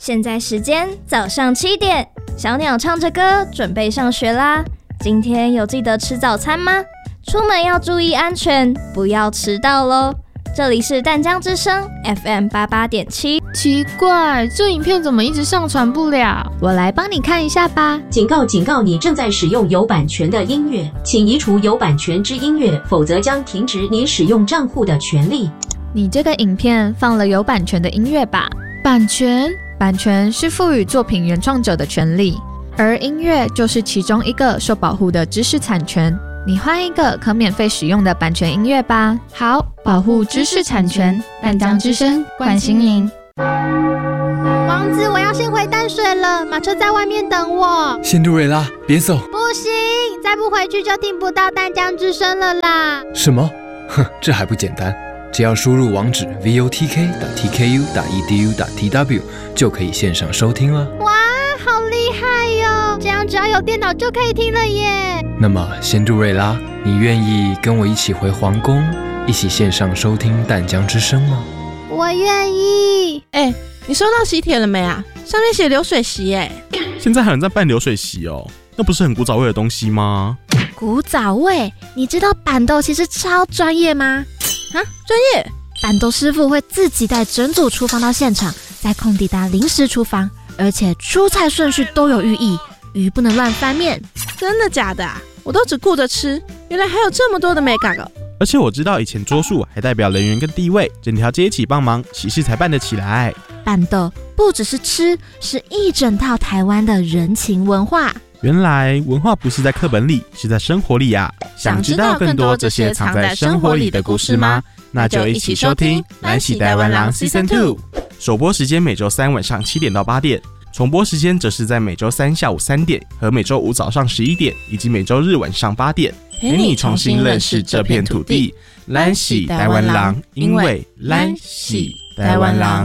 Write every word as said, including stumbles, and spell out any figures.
现在时间早上七点，小鸟唱着歌准备上学啦。今天有记得吃早餐吗？出门要注意安全，不要迟到咯。这里是淡江之声 F M 八八点七。 奇怪，这影片怎么一直上传不了？我来帮你看一下吧。 警告警告，你正在使用有版权的音乐，请移除有版权之音乐，否则将停止你使用账户的权利。 你这个影片放了有版权的音乐吧？版权？版权是赋予作品原创者的权利，而音乐就是其中一个受保护的知识产权。你换一个可免费使用的版权音乐吧。 好，保护知识产权，淡江之声关心您。 王子，我要先回淡水了，马车在外面等我。 仙杜瑞拉，别走！ 不行，再不回去就听不到淡江之声了啦。 什么？哼，这还不简单，只要输入网址 v o t k 点 t k u 点 e d u 点 t w 就可以线上收听了。 哇，好厉害哟！这样只要有电脑就可以听了耶。 那么，仙杜瑞拉，你愿意跟我一起回皇宫，一起线上收听淡江之声吗？ 我愿意。 哎、欸，你收到喜帖了没啊？上面写流水席哎。 现在还有人在办流水席哦，那不是很古早味的东西吗？ 古早味？你知道板豆其实超专业吗？ 啊，专业？ 板豆师傅会自己带整组厨房到现场，在空地搭临时厨房，而且出菜顺序都有寓意，鱼不能乱翻面。 真的假的啊？我都只顾着吃，原来还有这么多的美感哦！ 而且我知道以前桌数还代表人员跟地位，整条街一起帮忙，喜事才办得起来。 板豆不只是吃，是一整套台湾的人情文化。 原来文化不是在课本里，是在生活里啊！想知道更多这些藏在生活里的故事吗？那就一起收听《咱是台湾人 Season 二》。首播时间每周三晚上七点到八点。重播时间则是在每周三下午三点和每周五早上十一点，以及每周日晚上八点，陪你重新认识这片土地。咱是台湾人，因为咱是台湾人。